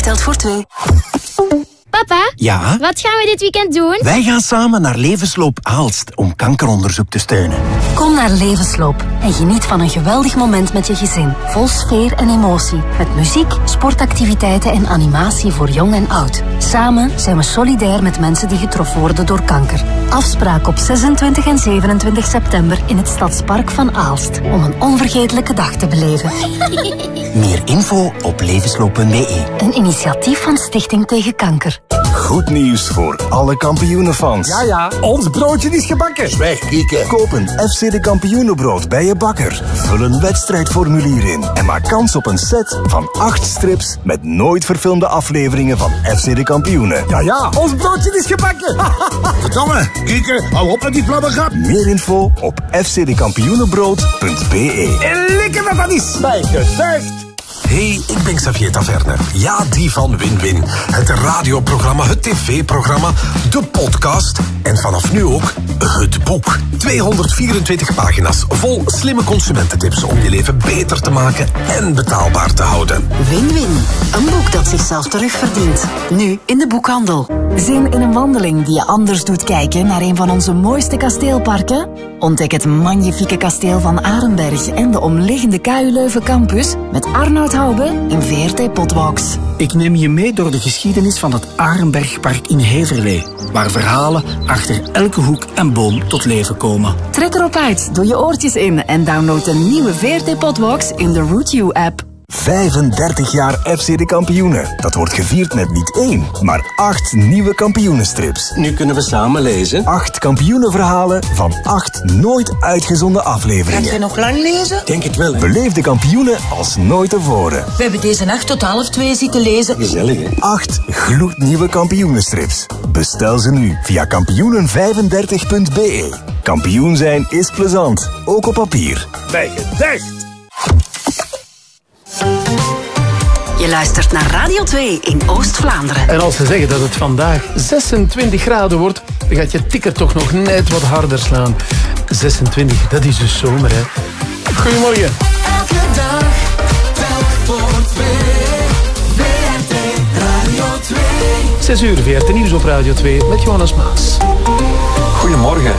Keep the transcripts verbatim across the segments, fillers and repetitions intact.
telt voor twee. Papa? Ja? Wat gaan we dit weekend doen? Wij gaan samen naar Levensloop Aalst om kankeronderzoek te steunen. Kom naar Levensloop en geniet van een geweldig moment met je gezin. Vol sfeer en emotie. Met muziek, sportactiviteiten en animatie voor jong en oud. Samen zijn we solidair met mensen die getroffen worden door kanker. Afspraak op zesentwintig en zevenentwintig september in het Stadspark van Aalst. Om een onvergetelijke dag te beleven. Meer info op levensloop punt b e. Een initiatief van Stichting Tegen Kanker. Goed nieuws voor alle kampioenenfans. Ja, ja, ons broodje is gebakken. Zwijg, Kieke. Koop een F C de Kampioenenbrood bij je bakker. Vul een wedstrijdformulier in en maak kans op een set van acht strips met nooit verfilmde afleveringen van F C de Kampioenen. Ja, ja, ons broodje is gebakken. Verdomme, Kieke, hou op met die flabbergap. Meer info op f c de kampioenenbrood punt b e. En lekker dat dat is. Bij getuigd. Hey, ik ben Xavier Taverne. Ja, die van Win-Win. Het radioprogramma, het tv-programma, de podcast en vanaf nu ook het boek. tweehonderdvierentwintig pagina's vol slimme consumententips om je leven beter te maken en betaalbaar te houden. Win-Win. Een boek dat zichzelf terugverdient. Nu in de boekhandel. Zin in een wandeling die je anders doet kijken naar een van onze mooiste kasteelparken? Ontdek het magnifieke kasteel van Arenberg en de omliggende K U Leuven campus met Arnoud Hoube in V R T Potbox. Ik neem je mee door de geschiedenis van het Arenbergpark in Heverlee, waar verhalen achter elke hoek en boom tot leven komen. Trek erop uit, doe je oortjes in en download de nieuwe V R T Potbox in de Root You app. vijfendertig jaar F C de Kampioenen. Dat wordt gevierd met niet één, maar acht nieuwe kampioenenstrips. Nu kunnen we samen lezen. Acht kampioenenverhalen van acht nooit uitgezonden afleveringen. Ga je nog lang lezen? Denk het wel, hè? Beleef de kampioenen als nooit tevoren. We hebben deze nacht tot half twee zitten lezen. Gezellig, hè? Acht gloednieuwe kampioenenstrips. Bestel ze nu via kampioenen vijfendertig punt b e. Kampioen zijn is plezant, ook op papier. Bij getuigd. Je luistert naar Radio twee in Oost-Vlaanderen. En als ze zeggen dat het vandaag zesentwintig graden wordt, dan gaat je tikker toch nog net wat harder slaan. zesentwintig, dat is dus zomer, hè. Goedemorgen. Elke dag, telk voor twee. V R T Radio twee. zes uur, V R T Nieuws op Radio twee met Johannes Maas. Goedemorgen.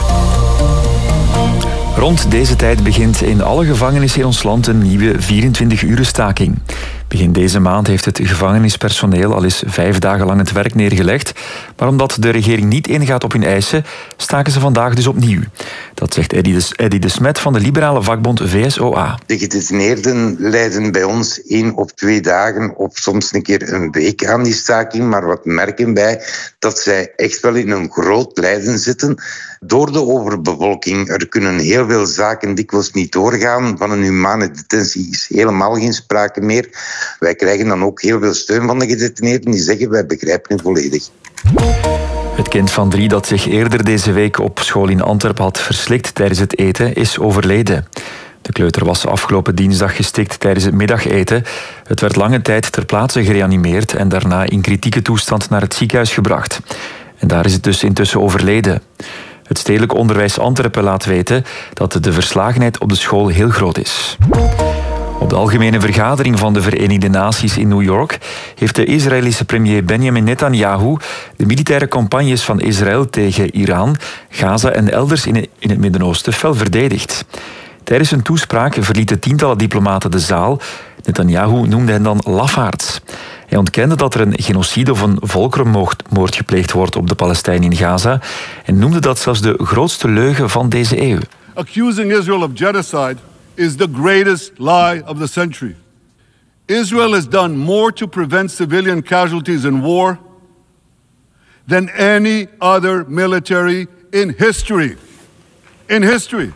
Rond deze tijd begint in alle gevangenissen in ons land een nieuwe vierentwintig-uren staking. Begin deze maand heeft het gevangenispersoneel al eens vijf dagen lang het werk neergelegd. Maar omdat de regering niet ingaat op hun eisen, staken ze vandaag dus opnieuw. Dat zegt Eddy de, Eddy de Smet van de liberale vakbond V S O A. De gedetineerden leiden bij ons één of twee dagen of soms een keer een week aan die staking. Maar wat merken wij? Dat zij echt wel in een groot lijden zitten. Door de overbevolking. Er kunnen heel veel zaken dikwijls niet doorgaan. Van een humane detentie is helemaal geen sprake meer. Wij krijgen dan ook heel veel steun van de gedetineerden die zeggen wij begrijpen het volledig. Het kind van drie dat zich eerder deze week op school in Antwerpen had verslikt tijdens het eten is overleden. De kleuter was afgelopen dinsdag gestikt tijdens het middageten. Het werd lange tijd ter plaatse gereanimeerd en daarna in kritieke toestand naar het ziekenhuis gebracht. En daar is het dus intussen overleden. Het Stedelijk Onderwijs Antwerpen laat weten dat de verslagenheid op de school heel groot is. Op de algemene vergadering van de Verenigde Naties in New York heeft de Israëlische premier Benjamin Netanyahu de militaire campagnes van Israël tegen Iran, Gaza en elders in het Midden-Oosten fel verdedigd. Tijdens een toespraak verlieten tientallen diplomaten de zaal. Netanyahu noemde hen dan lafaards. Hij ontkende dat er een genocide of een volkerenmoord gepleegd wordt op de Palestijnen in Gaza en noemde dat zelfs de grootste leugen van deze eeuw. Accusing Israel of genocide is the greatest lie of the century. Israel has done more to prevent civilian casualties in war than any other military in history. In history.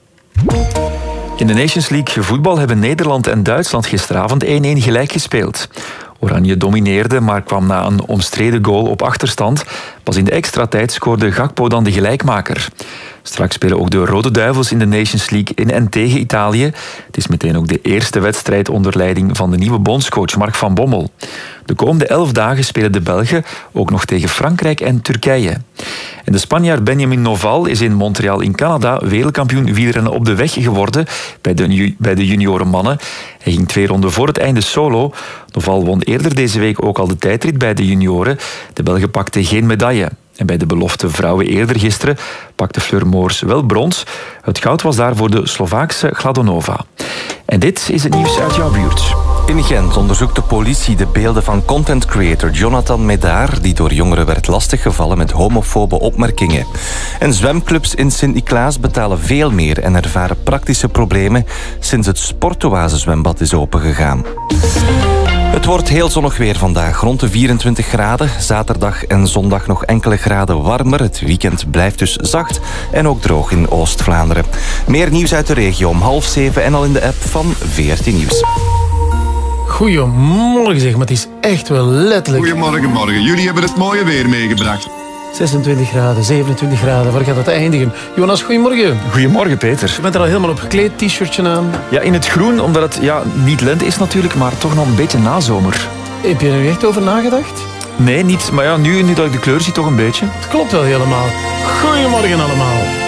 In de Nations League voetbal hebben Nederland en Duitsland gisteravond één-één gelijk gespeeld. Oranje domineerde, maar kwam na een omstreden goal op achterstand. Pas in de extra tijd scoorde Gakpo dan de gelijkmaker. Straks spelen ook de Rode Duivels in de Nations League in en tegen Italië. Het is meteen ook de eerste wedstrijd onder leiding van de nieuwe bondscoach Mark van Bommel. De komende elf dagen spelen de Belgen ook nog tegen Frankrijk en Turkije. En de Spanjaard Benjamin Noval is in Montreal in Canada wereldkampioen wielrennen op de weg geworden bij de, bij de juniorenmannen. Hij ging twee ronden voor het einde solo. Noval won eerder deze week ook al de tijdrit bij de junioren. De Belgen pakten geen medaille. En bij de belofte vrouwen eerder gisteren pakte Fleur Moors wel brons. Het goud was daar voor de Slovaakse Gladonova. En dit is het nieuws uit jouw buurt. In Gent onderzoekt de politie de beelden van content creator Jonathan Medaar, die door jongeren werd lastiggevallen met homofobe opmerkingen. En zwemclubs in Sint-Niklaas betalen veel meer en ervaren praktische problemen sinds het Sportoase zwembad is opengegaan. Het wordt heel zonnig weer vandaag, rond de vierentwintig graden. Zaterdag en zondag nog enkele graden warmer. Het weekend blijft dus zacht en ook droog in Oost-Vlaanderen. Meer nieuws uit de regio om half zeven en al in de app van V R T Nieuws. Goedemorgen zeg, maar het is echt wel letterlijk... Goedemorgen, morgen. Jullie hebben het mooie weer meegebracht. zesentwintig graden, zevenentwintig graden, waar gaat het eindigen? Jonas, goedemorgen. Goedemorgen, Peter. Je bent er al helemaal op gekleed, t-shirtje aan. Ja, in het groen, omdat het ja, niet lente is natuurlijk, maar toch nog een beetje nazomer. Heb je er echt over nagedacht? Nee, niet. Maar ja, nu, nu dat ik de kleur zie, toch een beetje. Het klopt wel helemaal. Goedemorgen allemaal.